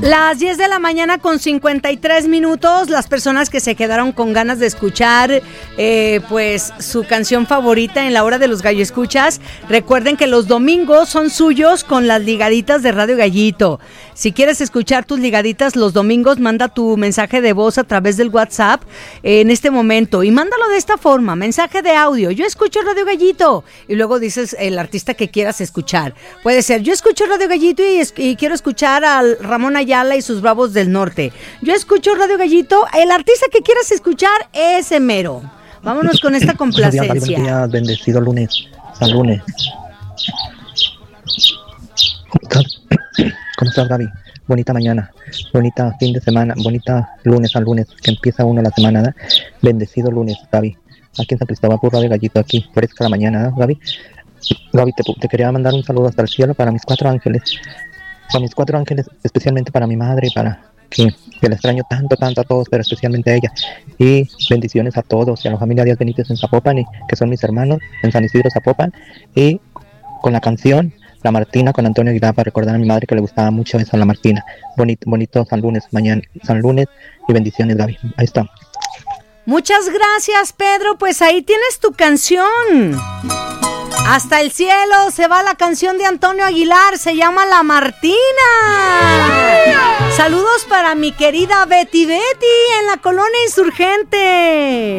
Las 10 de la mañana con 53 minutos, las personas que se quedaron con ganas de escuchar pues su canción favorita en la hora de los gallo escuchas, recuerden que los domingos son suyos con las ligaditas de Radio Gallito. Si quieres escuchar tus ligaditas los domingos, manda tu mensaje de voz a través del WhatsApp en este momento y mándalo de esta forma, mensaje de audio, yo escucho Radio Gallito, y luego dices el artista que quieras escuchar. Puede ser, yo escucho Radio Gallito y quiero escuchar al Ramón Ayala y sus Bravos del Norte. Yo escucho Radio Gallito, el artista que quieras escuchar, ese mero. Vámonos con esta complacencia. Buenos días, bendecido lunes, San Lunes. ¿Cómo estás, Gaby? Bonita mañana, bonita fin de semana, bonita lunes al lunes, que empieza uno la semana, ¿no? Bendecido lunes, Gaby. Aquí en San Cristóbal, por Radio Gallito, aquí, fresca la mañana, ¿no, Gaby? Gaby, te quería mandar un saludo hasta el cielo para mis 4 ángeles. Para mis 4 ángeles, especialmente para mi madre, para que la extraño tanto a todos, pero especialmente a ella. Y bendiciones a todos y a la familia Díaz Benítez en Zapopan, y que son mis hermanos en San Isidro, Zapopan. Y con la canción La Martina con Antonio Aguilar, para recordar a mi madre que le gustaba mucho esa La Martina. Bonito San Lunes, mañana San Lunes, y bendiciones, Gaby. Ahí está. Muchas gracias, Pedro, pues ahí tienes tu canción. Hasta el cielo se va la canción de Antonio Aguilar, se llama La Martina. Saludos para mi querida Betty en la colonia Insurgente.